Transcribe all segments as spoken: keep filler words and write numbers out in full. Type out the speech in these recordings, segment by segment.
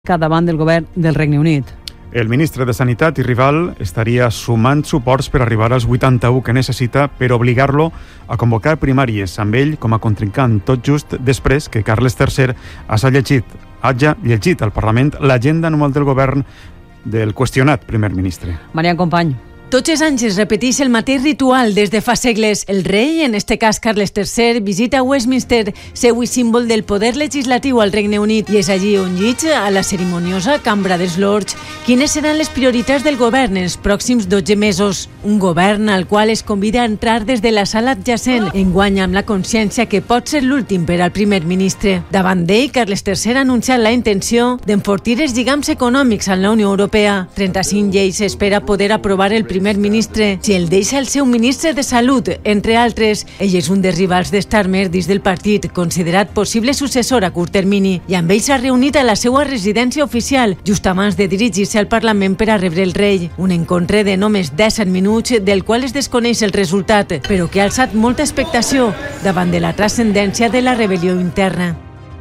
davant del govern del Regne Unit. El ministre de Sanitat i rival estaria sumant suports per arribar als vuitanta-u que necessita per obligar-lo a convocar primàries amb ell com a contrincant, tot just després que Carles tercer hagi llegit, hagi llegit al Parlament l'agenda anual del govern del qüestionat primer ministre. Marian Company. Tots els anys es repeteix el mateix ritual des de fa segles. El rei, en este cas Carles tercer, visita Westminster, seu i símbol del poder legislatiu al Regne Unit, i és allí on llig, a la cerimoniosa Cambra dels Lords, quines seran les prioritats del govern en els pròxims dotze mesos. Un govern al qual es convida a entrar des de la sala adjacent, enguany amb la consciència que pot ser l'últim per al primer ministre. Davant d'ell, Carles tercer ha anunciat la intenció d'enfortir els lligams econòmics amb la Unió Europea. trenta-cinc lleis espera poder aprovar el primer primer ministre, si el deixa el seu ministre de Salut, entre altres. Ell és un dels rivals de Starmer dins del partit, considerat possible successor a curt termini, i amb ell s'ha reunit a la seva residència oficial, just abans de dirigir-se al Parlament per a rebre el rei. Un encontre de només disset minuts, del qual es desconeix el resultat, però que ha alçat molta expectació davant de la transcendència de la rebel·lió interna.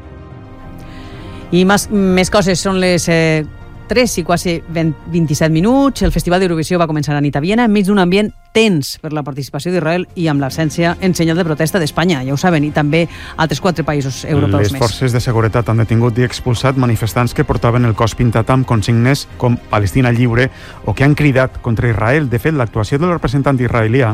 I més, més coses, són les eh, tres i quasi vint-i-set minuts. El Festival d'Eurovisió va començar a nit a Viena enmig d'un ambient tens per la participació d'Israel i amb l'absència en senyal de protesta d'Espanya, ja ho saben, i també altres quatre països europeus Les més. Les forces de seguretat han detingut i expulsat manifestants que portaven el cos pintat amb consignes com Palestina lliure o que han cridat contra Israel. De fet, l'actuació del representant israelià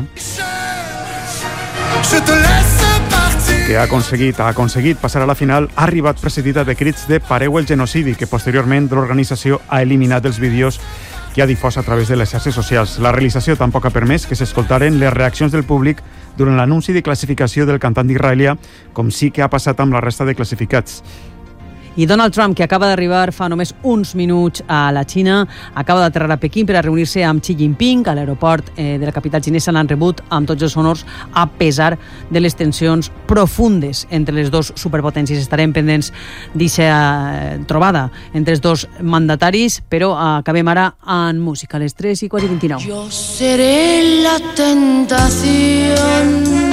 que ha aconseguit, ha aconseguit passar a la final, ha arribat precedida de crits de pareu el genocidi, que posteriorment l'organització ha eliminat els vídeos que ha difós a través de les xarxes socials. La realització tampoc ha permès que s'escoltaren les reaccions del públic durant l'anunci de classificació del cantant israelià, com sí que ha passat amb la resta de classificats. I Donald Trump, que acaba d'arribar fa només uns minuts a la Xina, acaba d'aterrar a Pequín per a reunir-se amb Xi Jinping. A l'aeroport eh, de la capital xinesa l'han rebut amb tots els honors, a pesar de les tensions profundes entre les dues superpotències. Estarem pendents d'aquesta eh, trobada entre els dos mandataris, però acabem ara en música, a les tres i quasi vint-i-nou. Yo seré la tentación.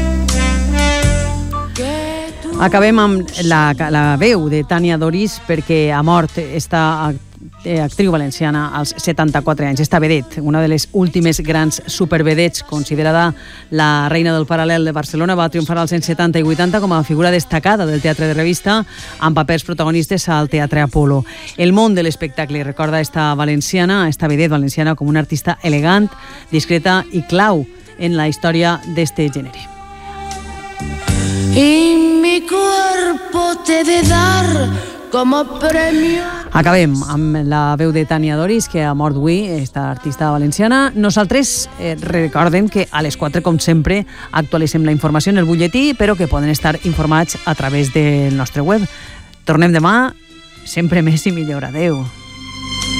Acabem amb la, la veu de Tania Doris, perquè ha mort esta actriu valenciana als setanta-quatre anys. Esta vedet, una de les últimes grans supervedets, considerada la reina del paral·lel de Barcelona, va triomfar als anys setanta i vuitanta com a figura destacada del teatre de revista, amb papers protagonistes al Teatre Apolo. El món de l'espectacle recorda esta valenciana, esta vedet valenciana, com una artista elegant, discreta i clau en la història d'este gènere. Y mi cuerpo te de dar como premio. Acabem amb la veu de Tania Doris, que ha mort avui, esta artista valenciana. Nosaltres eh, recordem que a les quatre, com sempre, actualitzem la informació en el butlletí, però que poden estar informats a través del nostre web. Tornem demà, sempre més i millor. Adeu.